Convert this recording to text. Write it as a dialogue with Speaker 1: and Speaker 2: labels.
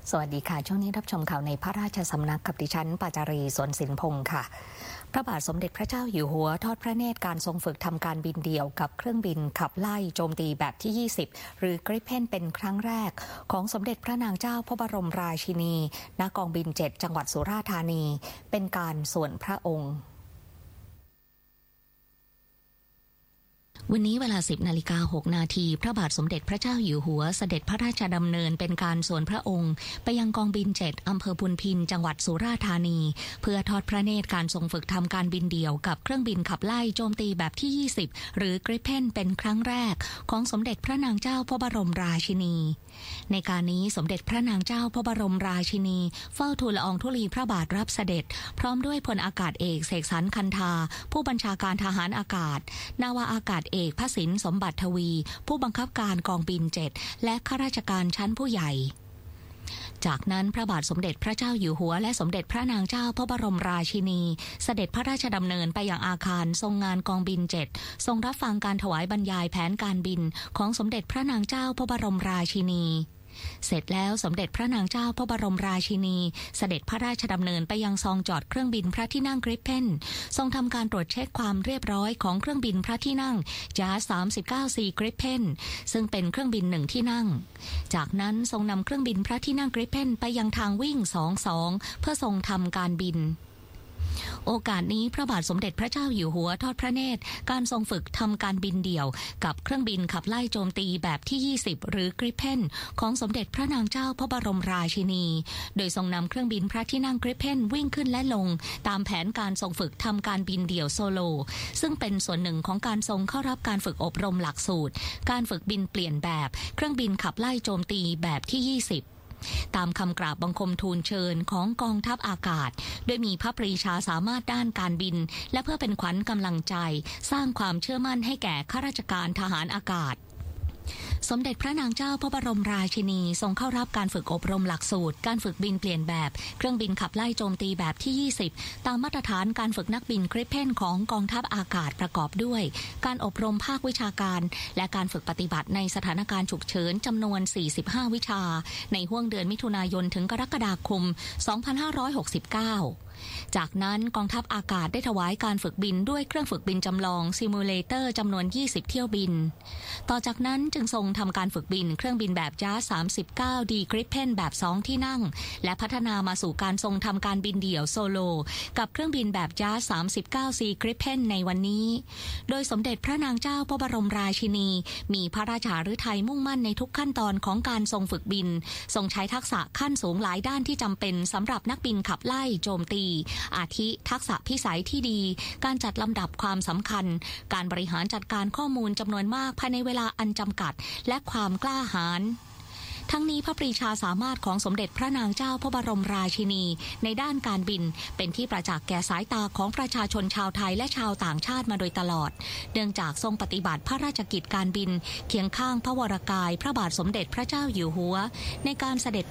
Speaker 1: สวัสดีค่ะช่วงนี้รับชมข่าวในพระราชสำนักกับดิฉันปาจารีสวนสินพงศ์ค่ะพระบาทสมเด็จพระเจ้าอยู่หัวทอดพระเนตรการทรงฝึกทำการบินเดี่ยวกับเครื่องบินขับไล่โจมตีแบบที่ 20 หรือกริปเพนเป็นครั้งแรกของสมเด็จพระนางเจ้าพระบรมราชินีณกองบิน 7 จังหวัดสุราษฎร์ธานีเป็นการส่วนพระองค์วันนี้เวลา 10:06 น.พระบาทสมเด็จพระเจ้าอยู่หัวเสด็จพระราชดำเนินเป็นการส่วนพระองค์ไปยังกองบิน 7 อำเภอพุนพินจังหวัดสุราษฎร์ธานีเพื่อทอดพระเนตรการทรงฝึกทำการบินเดี่ยวกับเครื่องบินขับไล่โจมตีแบบที่ 20 หรือกริปเพนเป็นครั้งแรกของสมเด็จพระนางเจ้าพระบรมราชินีในการนี้สมเด็จพระนางเจ้าพระบรมราชินีเฝ้าทูลละอองธุลีพระบาทรับเสด็จพร้อมด้วยพลอากาศเอกเสกสรรคันธาผู้บัญชาการทหารอากาศนาวาอากาศเอกพระสินสมบัติทวีผู้บังคับการกองบิน 7 และข้าราชการชั้นผู้ใหญ่จากนั้นพระบาทสมเด็จพระเจ้าอยู่หัวและสมเด็จพระนางเจ้าพระบรมราชินีเสด็จพระราชดำเนินไปยังอาคารทรงงานกองบิน 7 ทรงรับฟังการถวายบรรยายแผนการบินของสมเด็จพระนางเจ้าพระบรมราชินีเสร็จแล้วสมเด็จพระนางเจ้าพระบรมราชินีเสด็จพระราชดำเนินไปยังซองจอดเครื่องบินพระที่นั่งกริปเพนทรงทำการตรวจเช็คความเรียบร้อยของเครื่องบินพระที่นั่งJAS 39C กริปเพนซึ่งเป็นเครื่องบิน1ที่นั่งจากนั้นทรงนำเครื่องบินพระที่นั่งกริปเพนไปยังทางวิ่ง22เพื่อทรงทำการบินโอกาสนี้พระบาทสมเด็จพระเจ้าอยู่หัวทอดพระเนตรการทรงฝึกทำการบินเดี่ยวกับเครื่องบินขับไล่โจมตีแบบที่ 20 หรือกริปเพนของสมเด็จพระนางเจ้าพระบรมราชินีโดยทรงนำเครื่องบินพระที่นั่งกริปเพนวิ่งขึ้นและลงตามแผนการทรงฝึกทำการบินเดี่ยวโซโลซึ่งเป็นส่วนหนึ่งของการทรงเข้ารับการฝึกอบรมหลักสูตรการฝึกบินเปลี่ยนแบบเครื่องบินขับไล่โจมตีแบบที่ 20ตามคำกราบบังคมทูลเชิญของกองทัพอากาศโดยมีพระปรีชาสามารถด้านการบินและเพื่อเป็นขวัญกำลังใจสร้างความเชื่อมั่นให้แก่ข้าราชการทหารอากาศสมเด็จพระนางเจ้าพระบรมราชินีทรงเข้ารับการฝึกอบรมหลักสูตรการฝึกบินเปลี่ยนแบบเครื่องบินขับไล่โจมตีแบบที่ 20ตามมาตรฐานการฝึกนักบินกริปเพนของกองทัพอากาศประกอบด้วยการอบรมภาควิชาการและการฝึกปฏิบัติในสถานการณ์ฉุกเฉินจำนวน45วิชาในห้วงเดือนมิถุนายนถึงกรกฎาคม2569จากนั้นกองทัพอากาศได้ถวายการฝึกบินด้วยเครื่องฝึกบินจำลองซิมูเลเตอร์จำนวน20เที่ยวบินต่อจากนั้นจึงทรงทำการฝึกบินเครื่องบินแบบJAS 39D กริปเพนแบบ2ที่นั่งและพัฒนามาสู่การทรงทำการบินเดี่ยวโซโลกับเครื่องบินแบบJAS 39C กริปเพนในวันนี้โดยสมเด็จพระนางเจ้าพระบรมราชินีมีพระราชฤทัยมุ่งมั่นในทุกขั้นตอนของการทรงฝึกบินทรงใช้ทักษะขั้นสูงหลายด้านที่จำเป็นสำหรับนักบินขับไล่โจมตีอาทิทักษะพิสัยที่ดีการจัดลำดับความสำคัญการบริหารจัดการข้อมูลจำนวนมากภายในเวลาอันจำกัดและความกล้าหาญทั้งนี้พระปรีชาสามารถของสมเด็จพระนางเจ้าพระบรมราชินีในด้านการบินเป็นที่ประจักษ์แก่สายตาของประชาชนชาวไทยและชาวต่างชาติมาโดยตลอดเนื่องจากทรงปฏิบัติพระราชกิจการบินเคียงข้างพระวรกายพระบาทสมเด็จพระเจ้าอยู่หัวในการเสด็จ